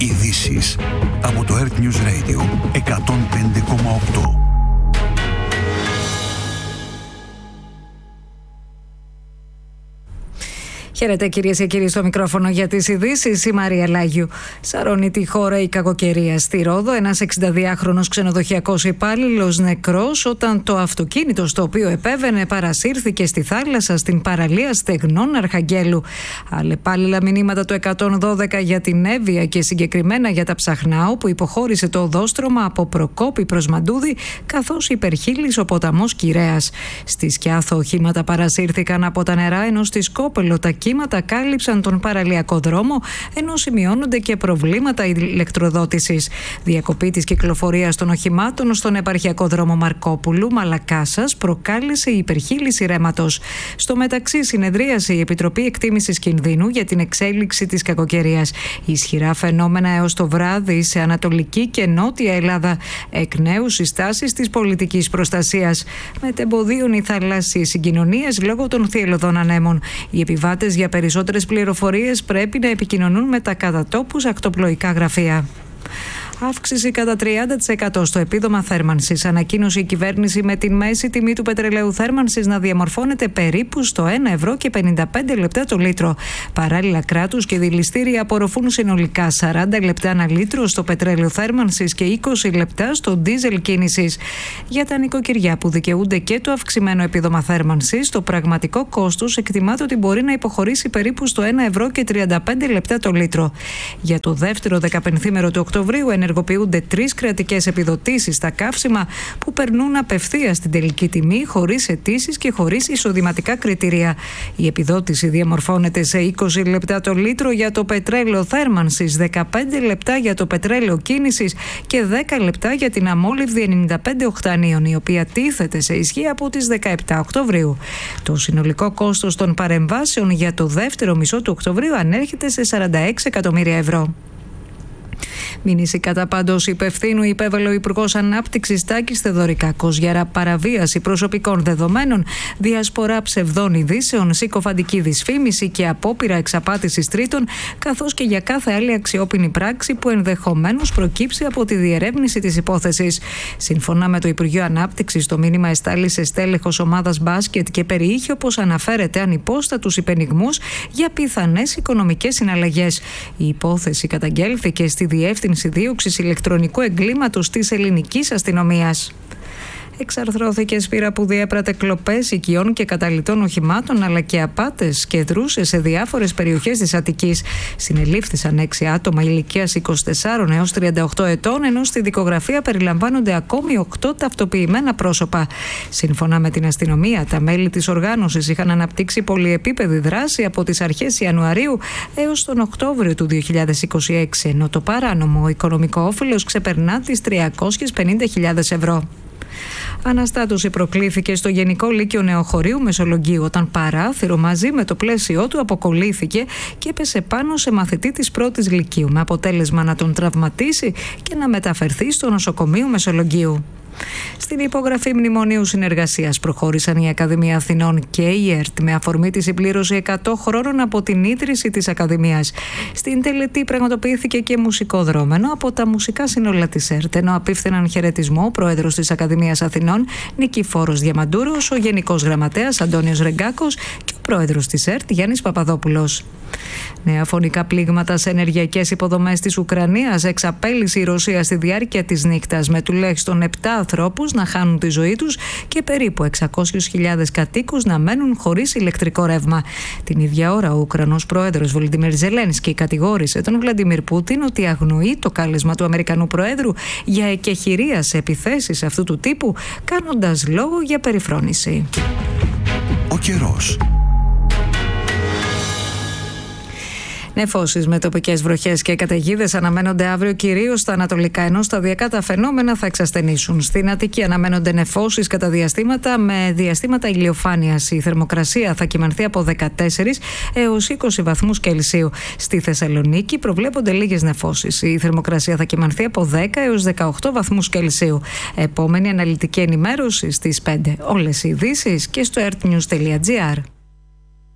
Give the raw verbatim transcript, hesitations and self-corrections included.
Ειδήσεις από το Earth News Radio εκατόν πέντε κόμμα οκτώ. Χαίρετε κυρίες και κύριοι, στο μικρόφωνο για τις ειδήσεις η Μαρία Λάγιου. Σαρώνει τη χώρα η κακοκαιρία. Στη Ρόδο, ένας εξηνταδυάχρονος ξενοδοχειακός υπάλληλος νεκρός όταν το αυτοκίνητο στο οποίο επέβαινε παρασύρθηκε στη θάλασσα στην παραλία Στεγνών Αρχαγγέλου. Αλλεπάλληλα μηνύματα του εκατόν δώδεκα για την Εύβοια και συγκεκριμένα για τα Ψαχνάου που υποχώρησε το οδόστρωμα από Προκόπη προς Μαντούδη, καθώς υπερχείλησε ο ποταμός Κυρέας. Στη Σκιάθο οχήματα παρασύρθηκαν από τα νερά, ενώ στη Σκόπελο τα κύματα κάλυψαν τον παραλιακό δρόμο, ενώ σημειώνονται και προβλήματα ηλεκτροδότησης. Διακοπή της κυκλοφορίας των οχημάτων στον επαρχιακό δρόμο Μαρκόπουλου Μαλακάσας προκάλεσε η υπερχείληση ρέματος. Στο μεταξύ, συνεδρίασε η Επιτροπή Εκτίμησης Κινδύνου για την εξέλιξη της κακοκαιρίας. Ισχυρά φαινόμενα έως το βράδυ σε Ανατολική και Νότια Ελλάδα. Εκ νέου συστάσεις της πολιτικής προστασίας. Μετεμποδίων οι θαλάσσιες συγκοινωνίες λόγω των θυελλωδών ανέμων. Οι επιβάτες για περισσότερες πληροφορίες πρέπει να επικοινωνούν με τα κατά τόπους ακτοπλοϊκά γραφεία. Αύξηση κατά τριάντα τοις εκατό στο επίδομα θέρμανσης. Ανακοίνωσε η κυβέρνηση με την μέση τιμή του πετρελαίου θέρμανσης να διαμορφώνεται περίπου στο ένα ευρώ και πενήντα πέντε λεπτά το λίτρο. Παράλληλα, κράτους και δηληστήρια απορροφούν συνολικά σαράντα λεπτά ανά λίτρο στο πετρέλαιο θέρμανσης και είκοσι λεπτά στο ντίζελ κίνησης. Για τα νοικοκυριά που δικαιούνται και το αυξημένο επίδομα θέρμανσης, το πραγματικό κόστος εκτιμάται ότι μπορεί να υποχωρήσει περίπου στο ένα ευρώ και τριάντα πέντε λεπτά το λίτρο. Για το δεύτερο δεκαπενθήμερο του Οκτωβρίου, ενεργοποιούνται τρεις κρατικές επιδοτήσεις στα καύσιμα που περνούν απευθείας στην τελική τιμή, χωρίς αιτήσεις και χωρίς εισοδηματικά κριτήρια. Η επιδότηση διαμορφώνεται σε είκοσι λεπτά το λίτρο για το πετρέλαιο θέρμανσης, δεκαπέντε λεπτά για το πετρέλαιο κίνησης και δέκα λεπτά για την αμόλυβδη ενενήντα πέντε οκτανίων, η οποία τίθεται σε ισχύ από τις δεκαεπτά Οκτωβρίου. Το συνολικό κόστος των παρεμβάσεων για το δεύτερο μισό του Οκτωβρίου ανέρχεται σε σαράντα έξι εκατομμύρια ευρώ. Μήνυση κατά πάντως υπευθύνου υπέβαλε ο Υπουργός Ανάπτυξης Τάκης Θεοδωρικάκος για παραβίαση προσωπικών δεδομένων, διασπορά ψευδών ειδήσεων, συκοφαντική δυσφήμιση και απόπειρα εξαπάτησης τρίτων, καθώς και για κάθε άλλη αξιόπινη πράξη που ενδεχομένως προκύψει από τη διερεύνηση της υπόθεσης. Σύμφωνα με το Υπουργείο Ανάπτυξης, το μήνυμα εστάλει σε στέλεχος ομάδας μπάσκετ και περιείχε, όπως αναφέρεται, ανυπόστατους υπενιγμούς για πιθανές οικονομικές συναλλαγές. Η υπόθεση καταγγέλθηκε στη Διεύθυνση Δίωξης Ηλεκτρονικού Εγκλήματος της Ελληνικής Αστυνομίας. Εξαρθρώθηκε σπήρα που διέπρατε κλοπές οικειών και καταλυτών οχημάτων αλλά και απάτες και δρούσε σε διάφορες περιοχές της Αττικής. Συνελήφθησαν έξι άτομα ηλικίας είκοσι τεσσάρων έως τριάντα οκτώ ετών, ενώ στη δικογραφία περιλαμβάνονται ακόμη οκτώ ταυτοποιημένα πρόσωπα. Σύμφωνα με την αστυνομία, τα μέλη της οργάνωσης είχαν αναπτύξει πολυεπίπεδη δράση από τις αρχές Ιανουαρίου έως τον Οκτώβριο του δύο χιλιάδες είκοσι έξι, ενώ το παράνομο οικονομικό όφελος ξεπερνά τις τριακόσιες πενήντα χιλιάδες ευρώ. Αναστάτωση προκλήθηκε στο Γενικό Λύκειο Νεοχωρίου Μεσολογγίου όταν παράθυρο μαζί με το πλαίσιό του αποκολλήθηκε και έπεσε πάνω σε μαθητή της πρώτης Λυκείου, με αποτέλεσμα να τον τραυματίσει και να μεταφερθεί στο νοσοκομείο Μεσολογγίου. Στην υπογραφή μνημονίου συνεργασίας προχώρησαν η Ακαδημία Αθηνών και η ΕΡΤ με αφορμή τη συμπλήρωση εκατό χρόνων από την ίδρυση της Ακαδημίας. Στην τελετή πραγματοποιήθηκε και μουσικό δρόμενο από τα μουσικά σύνολα της ΕΡΤ, ενώ απίφθηναν χαιρετισμό ο πρόεδρος της Ακαδημίας Αθηνών Νικηφόρος Διαμαντούρος, ο Γενικός Γραμματέας Αντώνιος Ρεγκάκος και ο πρόεδρος της ΕΡΤ Γιάννης Παπαδόπουλος. Νέα φωνικά πλήγματα σε ενεργειακές υποδομές της Ουκρανίας εξαπέλυσε η Ρωσία στη διάρκεια της νύχτας, με τουλάχιστον επτά ανθρώπους να χάνουν τη ζωή τους και περίπου εξακόσιες χιλιάδες κατοίκους να μένουν χωρίς ηλεκτρικό ρεύμα. Την ίδια ώρα, ο Ουκρανός πρόεδρος Βολοντιμίρ Ζελένσκι κατηγόρησε τον Βλαντιμίρ Πούτιν ότι αγνοεί το κάλεσμα του Αμερικανού Προέδρου για εκεχηρία σε επιθέσεις αυτού του τύπου, κάνοντας λόγο για περιφρόνηση. Ο καιρός. Νεφώσεις με τοπικές βροχές και καταιγίδες αναμένονται αύριο κυρίως στα ανατολικά, ενώ σταδιακά τα φαινόμενα θα εξασθενήσουν. Στην Αττική αναμένονται νεφώσεις κατά διαστήματα με διαστήματα ηλιοφάνειας. Η θερμοκρασία θα κυμανθεί από δεκατέσσερις έως είκοσι βαθμούς Κελσίου. Στη Θεσσαλονίκη προβλέπονται λίγες νεφώσεις. Η θερμοκρασία θα κυμανθεί από δέκα έως δεκαοκτώ βαθμούς Κελσίου. Επόμενη αναλυτική ενημέρωση στις πέντε. Όλες οι ειδήσεις και στο earthnews τελεία gr.